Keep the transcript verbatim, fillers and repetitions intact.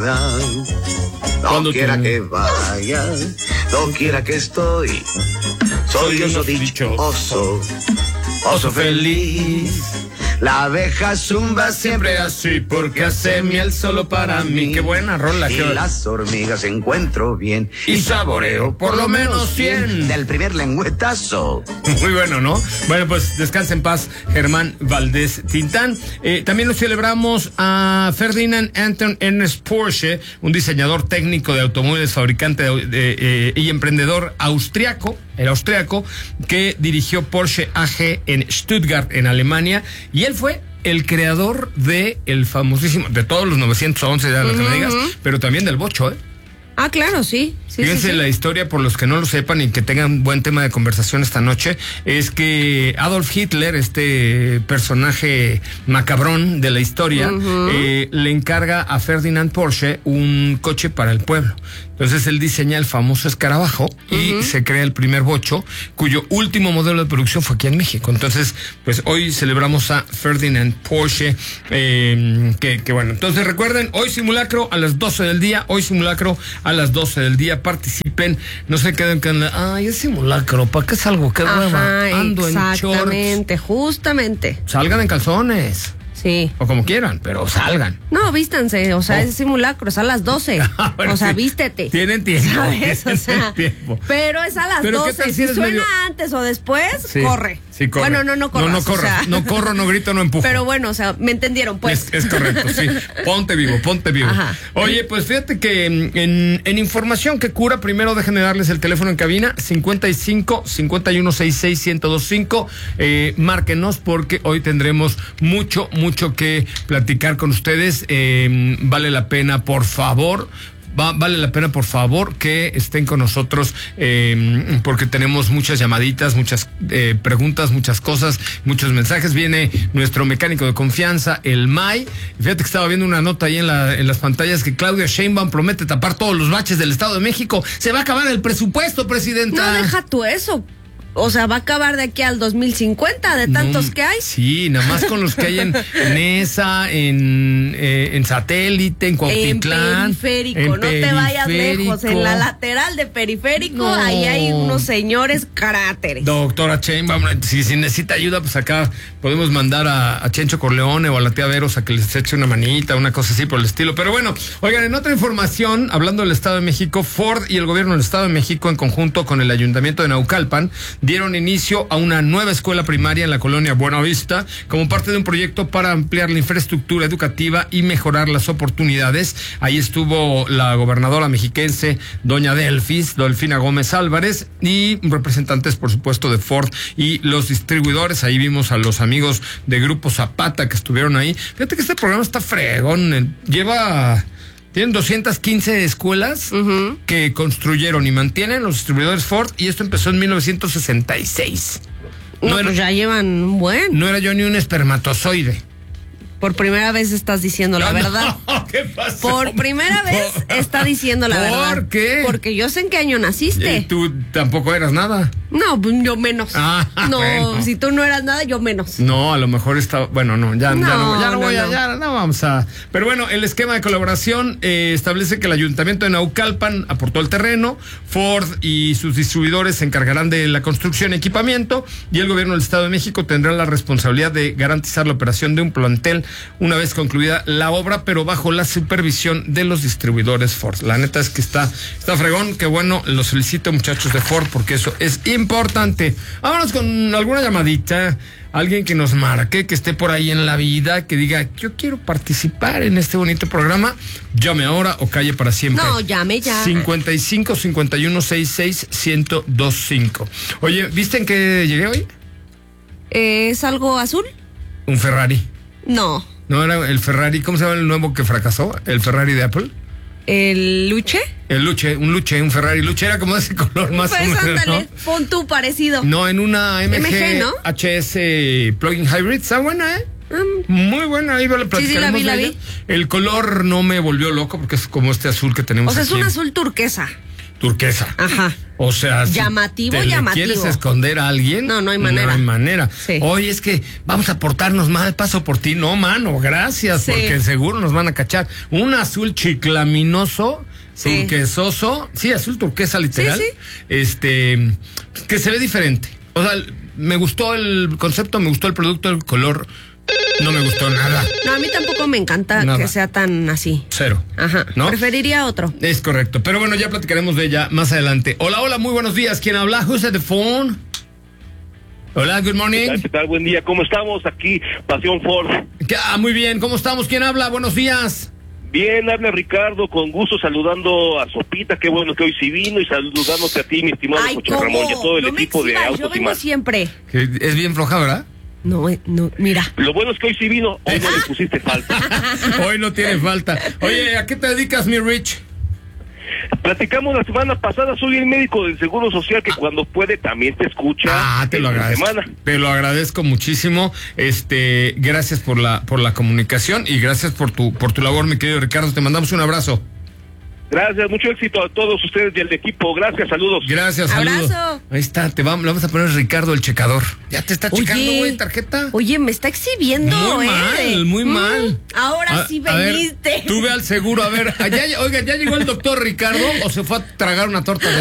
Donde quiera tú... que vaya, donde quiera que estoy, soy yo oso dichoso, oso feliz. La abeja zumba siempre así porque hace miel solo para mí. Qué buena rola. Y qué... las hormigas encuentro bien y saboreo por lo menos cien del primer lengüetazo. Muy bueno, ¿no? Bueno, pues descansa en paz Germán Valdés Tintán. Eh, también nos celebramos a Ferdinand Anton Ernest Porsche, un diseñador técnico de automóviles, fabricante de, de, eh, y emprendedor austriaco. El austriaco que dirigió Porsche A G en Stuttgart, en Alemania, y él fue el creador de el famosísimo, de todos los novecientos once, ya lo que me digas, pero también del bocho, ¿eh? Ah, claro, sí. sí Fíjense, sí, sí. La historia, por los que no lo sepan y que tengan buen tema de conversación esta noche, es que Adolf Hitler, este personaje macabrón de la historia, uh-huh. eh, le encarga a Ferdinand Porsche un coche para el pueblo. Entonces él diseña el famoso escarabajo y uh-huh. se crea el primer bocho, cuyo último modelo de producción fue aquí en México. Entonces, pues hoy celebramos a Ferdinand Porsche, eh, que, que bueno. Entonces recuerden, hoy simulacro a las doce del día, hoy simulacro a las doce del día, participen, no se queden con la, ay, es simulacro, ¿para qué salgo? ¿Qué hueva? Ando en shorts. Exactamente, justamente. Salgan en calzones. Sí. O como quieran, pero salgan. No, vístanse, o sea, oh. es simulacro, es a las doce. Ah, bueno, o sea, sí. vístete. Tienen tiempo. ¿Sabes? Tienen o sea, tiempo. Pero es a las pero doce. Si suena medio... antes o después, sí. corre. Sí, corre. Bueno, no, no corras. No, no corro, o sea... no corro, no grito, no empujo. Pero bueno, o sea, me entendieron, pues. Es, es correcto, sí. Ponte vivo, ponte vivo. Ajá. Oye, pues fíjate que en, en información que cura, primero déjenme darles el teléfono en cabina, cincuenta y cinco, cincuenta y uno, sesenta y seis, ciento veinticinco. Eh, márquenos porque hoy tendremos mucho, mucho que platicar con ustedes. Eh, vale la pena, por favor. Va, vale la pena, por favor, que estén con nosotros, eh, porque tenemos muchas llamaditas, muchas eh, preguntas, muchas cosas, muchos mensajes. Viene nuestro mecánico de confianza, el May. Fíjate que estaba viendo una nota ahí en, la, en las pantallas que Claudia Sheinbaum promete tapar todos los baches del Estado de México. Se va a acabar el presupuesto, presidenta. No, deja tú eso. O sea, va a acabar de aquí al dos mil cincuenta de tantos no, que hay. Sí, nada más con los que hay en, en ESA, en, eh, en Satélite, en Cuautitlán. En periférico, en no periférico. te vayas lejos. En la lateral de periférico, no. ahí hay unos señores caráteres. Doctora Sheinbaum, si, si necesita ayuda, pues acá podemos mandar a, a Chencho Corleone o a la tía Veros a que les eche una manita, una cosa así por el estilo. Pero bueno, oigan, en otra información, hablando del Estado de México, Ford y el gobierno del Estado de México, en conjunto con el Ayuntamiento de Naucalpan, dieron inicio a una nueva escuela primaria en la colonia Buenavista como parte de un proyecto para ampliar la infraestructura educativa y mejorar las oportunidades. Ahí estuvo la gobernadora mexiquense, doña Delfis, Delfina Gómez Álvarez, y representantes, por supuesto, de Ford y los distribuidores. Ahí vimos a los amigos de Grupo Zapata que estuvieron ahí. Fíjate que este programa está fregón. Lleva... Tienen doscientas quince escuelas uh-huh. que construyeron y mantienen los distribuidores Ford, y esto empezó en mil novecientos sesenta y seis. No, no era, pues ya llevan un buen. No era yo ni un espermatozoide. Por primera vez estás diciendo la no, verdad. No, ¿qué pasó? Por primera vez está diciendo la ¿Por verdad. ¿Por qué? Porque yo sé en qué año naciste. ¿Y tú tampoco eras nada? No, yo menos. Ah, no, bueno. Si tú no eras nada, yo menos. No, a lo mejor está... Bueno, no, ya no, ya no, ya no voy no, a... Ya no vamos a... Pero bueno, el esquema de colaboración eh, establece que el Ayuntamiento de Naucalpan aportó el terreno, Ford y sus distribuidores se encargarán de la construcción y equipamiento, y el gobierno del Estado de México tendrá la responsabilidad de garantizar la operación de un plantel una vez concluida la obra, pero bajo la supervisión de los distribuidores Ford. La neta es que está, está fregón, que bueno, los felicito, muchachos de Ford, porque eso es importante. Vámonos con alguna llamadita, alguien que nos marque, que esté por ahí en la vida, que diga, yo quiero participar en este bonito programa. Llame ahora o calle para siempre. No, llame ya. cincuenta y cinco, cincuenta y uno, sesenta y seis, ciento veinticinco. Oye, ¿viste en qué llegué hoy? ¿Es algo azul? Un Ferrari. No. No, era el Ferrari, ¿cómo se llama el nuevo que fracasó? ¿El Ferrari de Apple? ¿El Luche? El Luche, un Luche, un Ferrari Luche, era como de ese color más pues o menos, ándale, ¿no? Pon tú parecido. No, en una M G, M G ¿no? H S Plug-in Hybrid, está buena, ¿eh? Um, Muy buena, ahí la platicaremos. Sí, sí, la vi, la vi. El color no me volvió loco porque es como este azul que tenemos O sea, aquí. es un azul turquesa. turquesa. Ajá. O sea, si llamativo, te le llamativo. ¿Quieres esconder a alguien? No, no hay manera. No hay manera. Sí. Oye, es que vamos a portarnos mal, paso por ti. No, mano, gracias, Sí. porque seguro nos van a cachar. Un azul chiclaminoso, Sí. turquesoso, sí, azul turquesa literal. Sí, Este, que se ve diferente. O sea, me gustó el concepto, me gustó el producto, el color. No me gustó nada. No, a mí tampoco me encanta Nada. que sea tan así. Cero. Ajá. ¿No? Preferiría otro. Es correcto. Pero bueno, ya platicaremos de ella más adelante. Hola, hola, muy buenos días. ¿Quién habla? Who's at the phone? Hola, good morning. ¿Qué tal? ¿Qué tal? Buen día. ¿Cómo estamos? Aquí, Pasión Ford. ¿Qué? Ah, muy bien. ¿Cómo estamos? ¿Quién habla? Buenos días. Bien, habla Ricardo, con gusto saludando a Sopita, qué bueno que hoy sí vino, y saludándote a ti, mi estimado Ay, José ¿cómo? Ramón, y a todo el No me equipo de exhibas, yo Autos y vengo Más. siempre. Que es bien floja, ¿verdad? No, eh, no, mira. Lo bueno es que hoy sí vino, hoy no le pusiste falta. Hoy no tiene falta. Oye, ¿a qué te dedicas, mi Rich? Platicamos la semana pasada, soy el médico del Seguro Social que cuando puede también te escucha. Ah, te lo esta agradezco. semana. Te lo agradezco muchísimo. Este, gracias por la por la comunicación y gracias por tu por tu labor, mi querido Ricardo. Te mandamos un abrazo. Gracias, mucho éxito a todos ustedes y al equipo. Gracias, saludos. Gracias, saludos. Abrazo. Ahí está, te vamos, le vamos a poner Ricardo el checador. Ya te está checando, Oye. güey, tarjeta. Oye, me está exhibiendo, Muy ¿eh? mal, muy Mm, mal. Ahora A- sí a ver, veniste. tú ve al seguro, a ver, allá, oiga, ¿ya llegó el doctor Ricardo o se fue a tragar una torta de